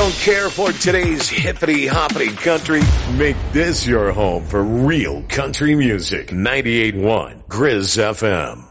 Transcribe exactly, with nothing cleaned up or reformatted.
Don't care for today's hippity-hoppity country? Make this your home for real country music. ninety-eight point one Grizz F M.